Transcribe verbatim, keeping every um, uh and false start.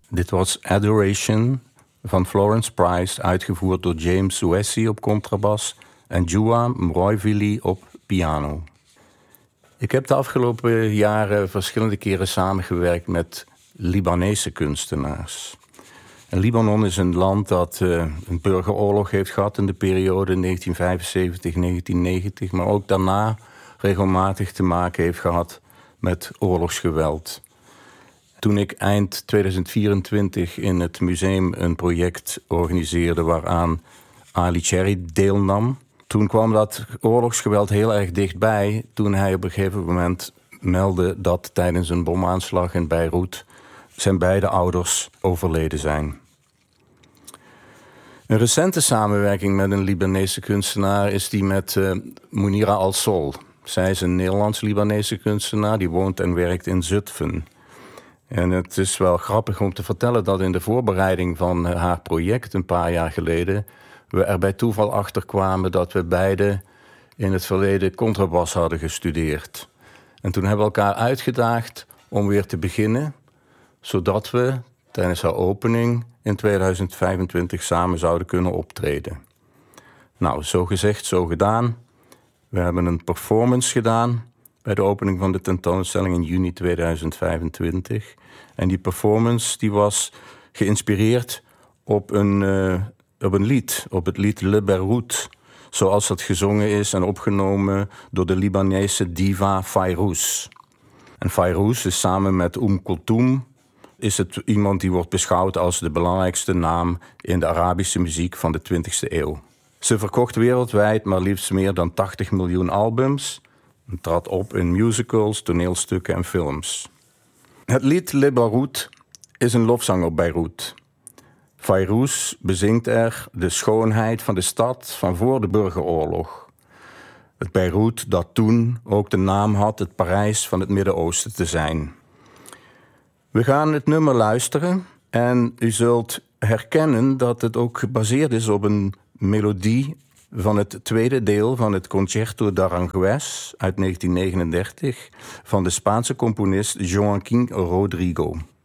Dit was Adoration van Florence Price, uitgevoerd door James Wessey op contrabas en Djoua Mroivili op piano. Ik heb de afgelopen jaren verschillende keren samengewerkt met Libanese kunstenaars. En Libanon is een land dat uh, een burgeroorlog heeft gehad in de periode negentien vijfenzeventig tot negentien negentig... maar ook daarna regelmatig te maken heeft gehad met oorlogsgeweld. Toen ik eind tweeduizend vierentwintig in het museum een project organiseerde waaraan Ali Cherry deelnam, toen kwam dat oorlogsgeweld heel erg dichtbij toen hij op een gegeven moment meldde dat tijdens een bomaanslag in Beirut zijn beide ouders overleden zijn. Een recente samenwerking met een Libanese kunstenaar is die met uh, Mounira Al-Sol. Zij is een Nederlands-Libanese kunstenaar die woont en werkt in Zutphen. En het is wel grappig om te vertellen dat in de voorbereiding van haar project een paar jaar geleden we er bij toeval achter kwamen dat we beide in het verleden contrabas hadden gestudeerd. En toen hebben we elkaar uitgedaagd om weer te beginnen, zodat we tijdens haar opening in tweeduizend vijfentwintig samen zouden kunnen optreden. Nou, zo gezegd, zo gedaan. We hebben een performance gedaan bij de opening van de tentoonstelling in juni tweeduizend vijfentwintig. En die performance die was geïnspireerd op een, uh, op een lied, op het lied Le Beirut, zoals dat gezongen is en opgenomen door de Libanese diva Fayrouz. En Fayrouz is samen met Oum Kulthum is het iemand die wordt beschouwd als de belangrijkste naam in de Arabische muziek van de twintigste eeuw. Ze verkocht wereldwijd maar liefst meer dan tachtig miljoen albums en trad op in musicals, toneelstukken en films. Het lied Le Beirut is een lofzang op Beirut. Fayrouz bezingt er de schoonheid van de stad van voor de burgeroorlog. Het Beirut dat toen ook de naam had het Parijs van het Midden-Oosten te zijn. We gaan het nummer luisteren en u zult herkennen dat het ook gebaseerd is op een melodie van het tweede deel van het Concerto d'Aranjuez uit negentien negenendertig van de Spaanse componist Joaquín Rodrigo.